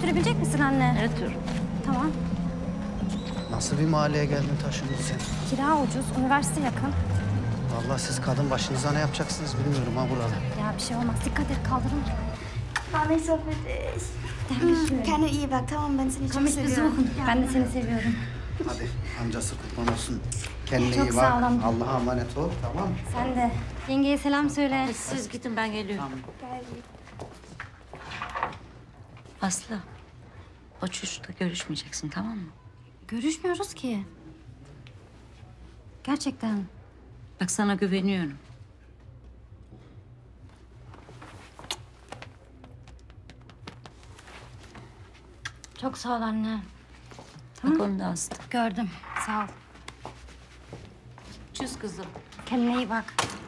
götürebilecek misin anne? Evet. Tamam. Nasıl bir mahalleye geldin taşındın sen? Kira ucuz, üniversite yakın. Vallahi siz kadın başınıza ne yapacaksınız bilmiyorum ha burada. Ya bir şey olmaz. Dikkat et, kaldırın. War nicht so für dich. Keine iyi bak, tamam ben seni çok seviyorum. Ben de seni seviyorum. Hadi amcası kurban olsun. Kendine Çok iyi sağ bak. ol amca. Allah'a emanet ol, tamam mı? Sen de. Yengeye selam söyle. Siz gidin, ben geliyorum. Aslı, o çocukla görüşmeyeceksin, tamam mı? Görüşmüyoruz ki. Gerçekten. Bak, sana güveniyorum. Çok sağ ol anne. Bak, onu da astı. Gördüm. Sağ ol. Çöz kızım. Kendine iyi bak.